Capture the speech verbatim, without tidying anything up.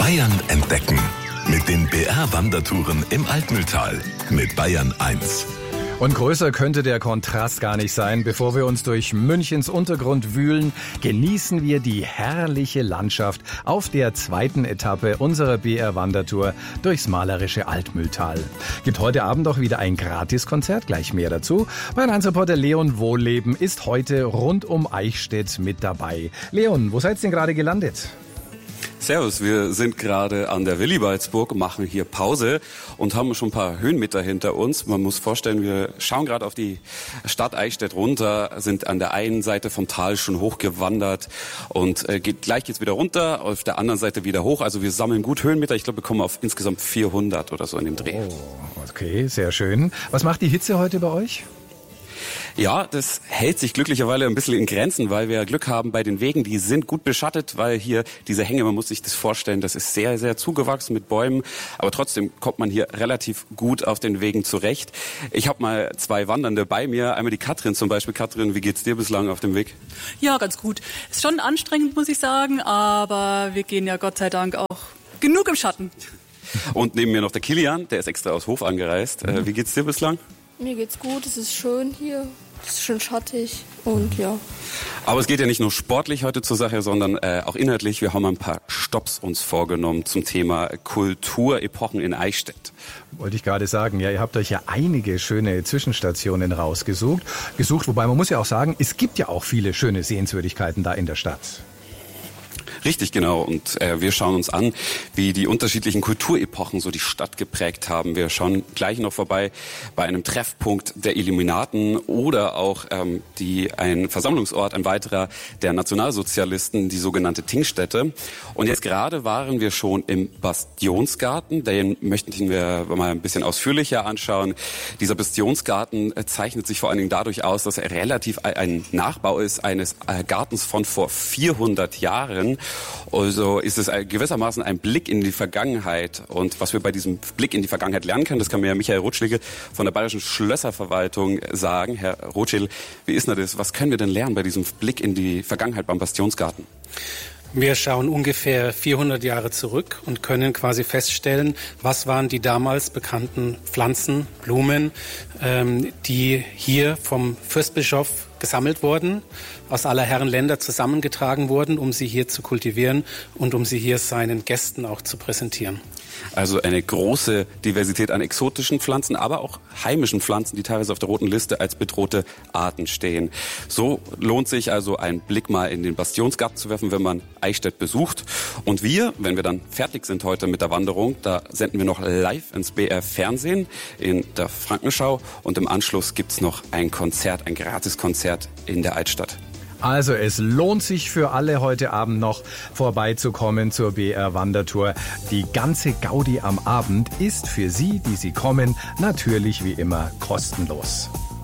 Bayern entdecken. Mit den B R-Wandertouren im Altmühltal. Mit Bayern eins. Und größer könnte der Kontrast gar nicht sein. Bevor wir uns durch Münchens Untergrund wühlen, genießen wir die herrliche Landschaft auf der zweiten Etappe unserer B R-Wandertour durchs malerische Altmühltal. Gibt heute Abend auch wieder ein Gratiskonzert, gleich mehr dazu. Bayern eins-Reporter Leon Wohlleben ist heute rund um Eichstätt mit dabei. Leon, wo seid ihr denn gerade gelandet? Servus, wir sind gerade an der Willibaldsburg, machen hier Pause und haben schon ein paar Höhenmeter hinter uns. Man muss vorstellen, wir schauen gerade auf die Stadt Eichstätt runter, sind an der einen Seite vom Tal schon hochgewandert und äh, geht, gleich geht's wieder runter, auf der anderen Seite wieder hoch. Also wir sammeln gut Höhenmeter. Ich glaube, wir kommen auf insgesamt vierhundert oder so in dem Dreh. Oh, okay, sehr schön. Was macht die Hitze heute bei euch? Ja, das hält sich glücklicherweise ein bisschen in Grenzen, weil wir Glück haben bei den Wegen. Die sind gut beschattet, weil hier diese Hänge, man muss sich das vorstellen, das ist sehr, sehr zugewachsen mit Bäumen. Aber trotzdem kommt man hier relativ gut auf den Wegen zurecht. Ich habe mal zwei Wandernde bei mir. Einmal die Katrin zum Beispiel. Katrin, wie geht's dir bislang auf dem Weg? Ja, ganz gut. Ist schon anstrengend, muss ich sagen. Aber wir gehen ja Gott sei Dank auch genug im Schatten. Und neben mir noch der Kilian, der ist extra aus Hof angereist. Mhm. Äh, wie geht's dir bislang? Mir geht's gut, es ist schön hier, es ist schön schattig und ja. Aber es geht ja nicht nur sportlich heute zur Sache, sondern äh, auch inhaltlich. Wir haben ein paar Stopps uns vorgenommen zum Thema Kulturepochen in Eichstätt. Wollte ich gerade sagen, ja, ihr habt euch ja einige schöne Zwischenstationen rausgesucht. Gesucht, wobei man muss ja auch sagen, es gibt ja auch viele schöne Sehenswürdigkeiten da in der Stadt. Richtig, genau. Und äh, wir schauen uns an, wie die unterschiedlichen Kulturepochen so die Stadt geprägt haben. Wir schauen gleich noch vorbei bei einem Treffpunkt der Illuminaten oder auch ähm, die ein Versammlungsort, ein weiterer der Nationalsozialisten, die sogenannte Tingstätte. Und jetzt gerade waren wir schon im Bastionsgarten. Den möchten wir mal ein bisschen ausführlicher anschauen. Dieser Bastionsgarten äh, zeichnet sich vor allen Dingen dadurch aus, dass er relativ ein Nachbau ist eines äh, Gartens von vor vierhundert Jahren. Also ist es gewissermaßen ein Blick in die Vergangenheit. Und was wir bei diesem Blick in die Vergangenheit lernen können, das kann mir Michael Rutschlige von der Bayerischen Schlösserverwaltung sagen. Herr Rutschel, wie ist denn das? Was können wir denn lernen bei diesem Blick in die Vergangenheit beim Bastionsgarten? Wir schauen ungefähr vierhundert Jahre zurück und können quasi feststellen, was waren die damals bekannten Pflanzen, Blumen, ähm, die hier vom Fürstbischof gesammelt wurden, aus aller Herren Länder zusammengetragen wurden, um sie hier zu kultivieren und um sie hier seinen Gästen auch zu präsentieren. Also eine große Diversität an exotischen Pflanzen, aber auch heimischen Pflanzen, die teilweise auf der roten Liste als bedrohte Arten stehen. So lohnt sich also ein Blick mal in den Bastionsgarten zu werfen, wenn man Eichstätt besucht. Und wir, wenn wir dann fertig sind heute mit der Wanderung, da senden wir noch live ins B R Fernsehen in der Frankenschau und im Anschluss gibt's noch ein Konzert, ein Gratiskonzert in der Altstadt. Also es lohnt sich für alle heute Abend noch vorbeizukommen zur B R-Wandertour. Die ganze Gaudi am Abend ist für Sie, die Sie kommen, natürlich wie immer kostenlos.